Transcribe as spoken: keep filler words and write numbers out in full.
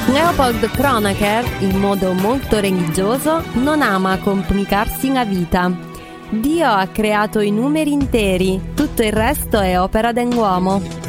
Leopold Kronecker, in modo molto religioso, non ama complicarsi la vita. Dio ha creato i numeri interi, tutto il resto è opera dell'uomo.